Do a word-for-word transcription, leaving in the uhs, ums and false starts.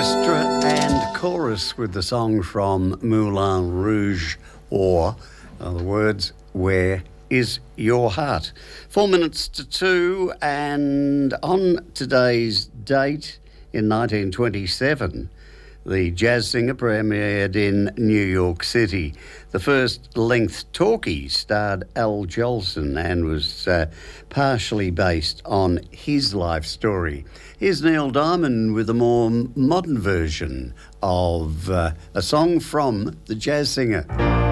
orchestra and chorus with the song from Moulin Rouge, or uh, the words, Where is Your Heart? Four minutes to two, and on today's date in nineteen twenty-seven, the jazz singer premiered in New York City. The first length talkie starred Al Jolson and was uh, partially based on his life story. Here's Neil Diamond with a more modern version of uh, a song from the jazz singer.